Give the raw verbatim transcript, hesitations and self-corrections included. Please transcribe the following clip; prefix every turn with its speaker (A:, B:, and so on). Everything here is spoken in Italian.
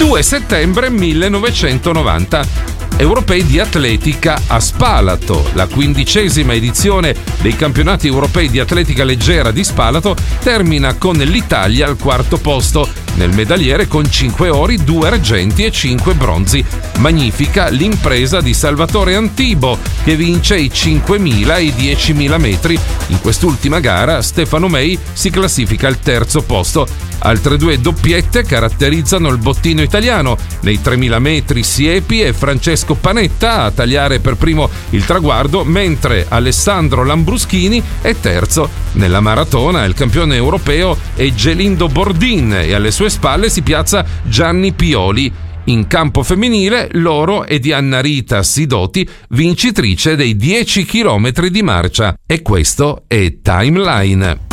A: due settembre millenovecentonovanta. Europei di atletica a Spalato. La quindicesima edizione dei campionati europei di atletica leggera di Spalato termina con l'Italia al quarto posto nel medagliere con cinque ori, due argenti e cinque bronzi. Magnifica l'impresa di Salvatore Antibo che vince i cinquemila e i diecimila metri. In quest'ultima gara Stefano Mei si classifica al terzo posto. Altre due doppiette caratterizzano il bottino italiano. Nei tremila metri Siepi e Francesco Panetta a tagliare per primo il traguardo, mentre Alessandro Lambruschini è terzo. Nella maratona il campione europeo è Gelindo Bordin e alle sue spalle si piazza Gianni Pioli. In campo femminile l'oro è di Anna Rita Sidoti, vincitrice dei dieci chilometri di marcia. E questo è Timeline.